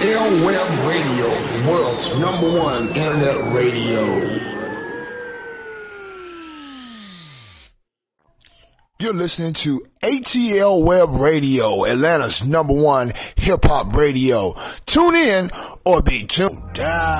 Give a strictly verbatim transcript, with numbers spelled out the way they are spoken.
L Web Radio, the world's number one internet radio. You're listening to A T L Web Radio, Atlanta's number one hip-hop radio. Tune in or be tuned out.